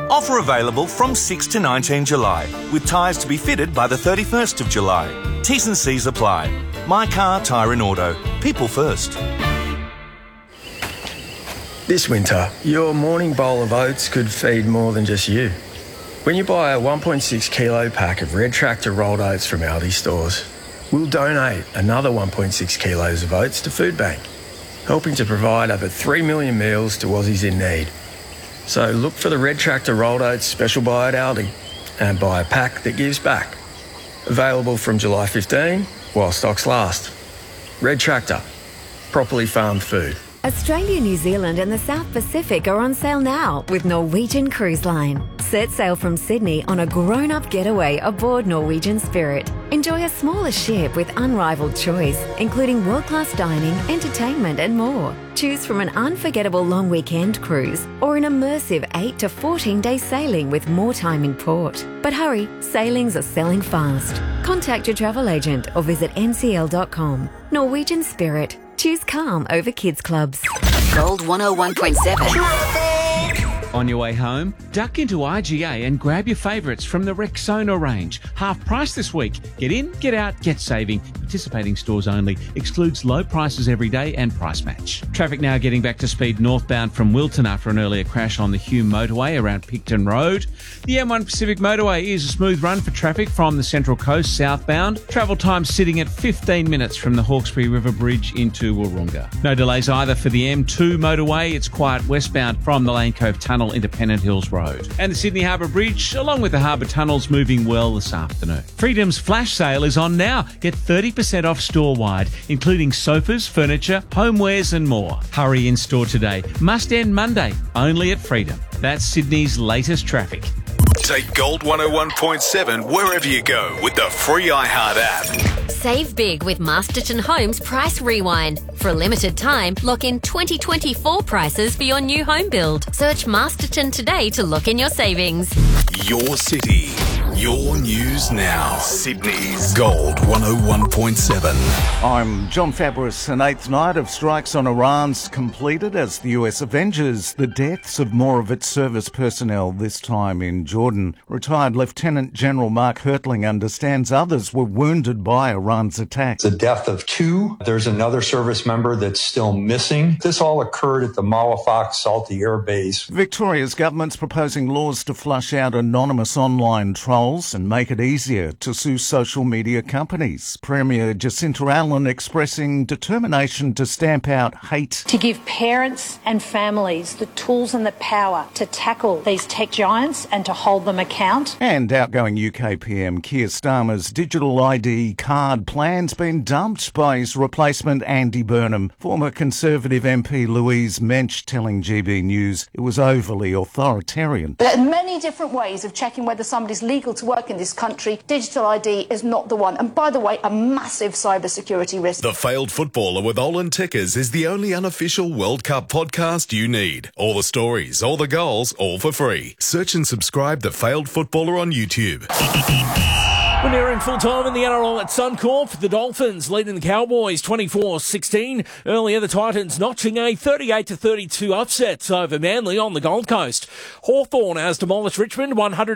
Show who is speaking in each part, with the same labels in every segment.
Speaker 1: Offer available from 6 to 19 July, with tyres to be fitted by the 31st of July. T's and C's apply. My Car, Tyre and Auto. People first.
Speaker 2: This winter, your morning bowl of oats could feed more than just you. When you buy a 1.6 kilo pack of Red Tractor rolled oats from Aldi stores, we'll donate another 1.6 kilos of oats to Food Bank, helping to provide over 3 million meals to Aussies in need. So look for the Red Tractor rolled oats special buy at Aldi and buy a pack that gives back. Available from July 15 while stocks last. Red Tractor, properly farmed food.
Speaker 3: Australia, New Zealand and the South Pacific are on sale now with Norwegian Cruise Line. Set sail from Sydney on a grown-up getaway aboard Norwegian Spirit. Enjoy a smaller ship with unrivaled choice, including world-class dining, entertainment and more. Choose from an unforgettable long weekend cruise or an immersive 8 to 14-day sailing with more time in port. But hurry, sailings are selling fast. Contact your travel agent or visit ncl.com. Norwegian Spirit. Choose calm over kids clubs.
Speaker 4: Gold 101.7.
Speaker 5: On your way home, duck into IGA and grab your favourites from the Rexona range. Half price this week. Get in, get out, get saving. Participating stores only. Excludes low prices every day and price match. Traffic now getting back to speed northbound from Wilton after an earlier crash on the Hume motorway around Picton Road. The M1 Pacific motorway is a smooth run for traffic from the Central Coast southbound. Travel time sitting at 15 minutes from the Hawkesbury River Bridge into Wahroonga. No delays either for the M2 motorway. It's quiet westbound from the Lane Cove Tunnel into Pennant Hills Road. And the Sydney Harbour Bridge, along with the harbour tunnels, moving well this afternoon. Freedom's flash sale is on now. Get 30% off store-wide, including sofas, furniture, homewares and more. Hurry in store today. Must end Monday, only at Freedom. That's Sydney's latest traffic.
Speaker 6: Take Gold 101.7 wherever you go with the free iHeart app.
Speaker 7: Save big with Masterton Homes Price Rewind. For a limited time, lock in 2024 prices for your new home build. Search Masterton today to lock in your savings.
Speaker 6: Your city, your news now. Sydney's Gold 101.7.
Speaker 8: I'm John Fabris. An eighth night of strikes on Iran's completed as the US avenges the deaths of more of its service personnel, this time in Jordan. Retired Lieutenant General Mark Hertling understands others were wounded by Iran's attack.
Speaker 9: The death of two. There's another service member that's still missing. This all occurred at the Malafak Salty Air Base.
Speaker 8: Victoria's government's proposing laws to flush out anonymous online trolls and make it easier to sue social media companies. Premier Jacinta Allen expressing determination to stamp out hate.
Speaker 10: To give parents and families the tools and the power to tackle these tech giants and to hold them account.
Speaker 8: And outgoing UK PM Keir Starmer's digital ID card plan's been dumped by his replacement Andy Burnham. Former Conservative MP Louise Mensch telling GB News it was overly authoritarian.
Speaker 11: There are many different ways of checking whether somebody's legal to work in this country. Digital ID is not the one. And by the way, a massive cybersecurity risk.
Speaker 6: The Failed Footballer with Olin Tickers is the only unofficial World Cup podcast you need. All the stories, all the goals, all for free. Search and subscribe The Failed Footballer on YouTube.
Speaker 12: We're nearing full time in the NRL at Suncorp. The Dolphins leading the Cowboys 24-16. Earlier, the Titans notching a 38-32 upset over Manly on the Gold Coast. Hawthorn has demolished Richmond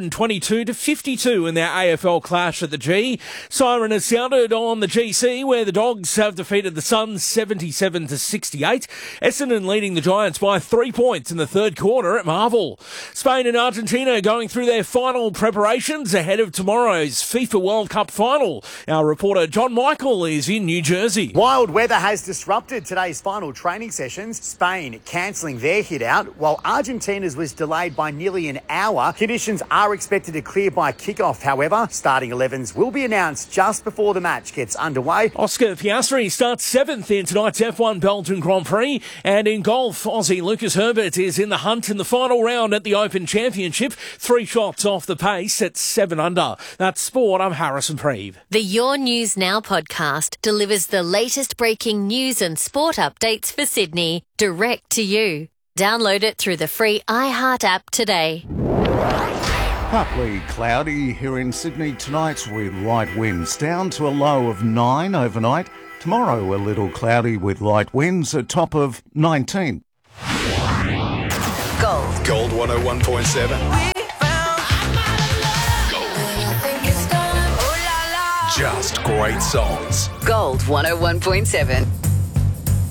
Speaker 12: 122-52 in their AFL clash at the G. Siren has sounded on the GC where the Dogs have defeated the Suns 77-68. Essendon leading the Giants by 3 points in the third quarter at Marvel. Spain and Argentina going through their final preparations ahead of tomorrow's FIFA World Cup final. Our reporter John Michael is in New Jersey.
Speaker 13: Wild weather has disrupted today's final training sessions. Spain cancelling their hit out, while Argentina's was delayed by nearly an hour. Conditions are expected to clear by kickoff, however. Starting 11s will be announced just before the match gets underway.
Speaker 12: Oscar Piastri starts 7th in tonight's F1 Belgian Grand Prix. And in golf, Aussie Lucas Herbert is in the hunt in the final round at the Open Championship. 3 shots off the pace at 7 under. That's sport. I'm Harrison Preeve.
Speaker 7: The Your News Now podcast delivers the latest breaking news and sport updates for Sydney direct to you. Download it through the free iHeart app today.
Speaker 8: Partly cloudy here in Sydney tonight with light winds, down to a low of 9 overnight. Tomorrow a little cloudy with light winds, a top of 19.
Speaker 6: Gold 101.7. just great songs.
Speaker 4: Gold 101.7.